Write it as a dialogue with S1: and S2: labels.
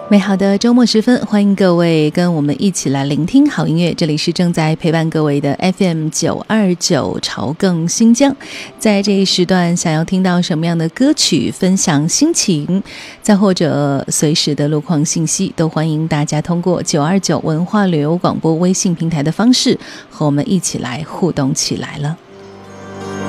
S1: 美好的周末时分，欢迎各位跟我们一起来聆听好音乐，这里是正在陪伴各位的 FM929 朝更新疆。在这一时段想要听到什么样的歌曲，分享心情，再或者随时的路况信息，都欢迎大家通过929文化旅游广播微信平台的方式和我们一起来互动起来了。